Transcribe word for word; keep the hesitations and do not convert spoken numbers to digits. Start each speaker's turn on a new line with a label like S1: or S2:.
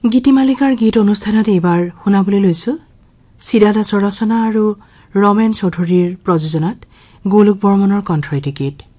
S1: গীতিমালিকাৰ গীত অনুষ্ঠানত এইবাৰ শুনাবলৈ লৈছো চিৰা দাসৰ ৰচনা আৰু ৰমেন চৌধুৰীৰ প্ৰযোজনাত গোলোক বৰ্মনৰ কণ্ঠৰে গীত।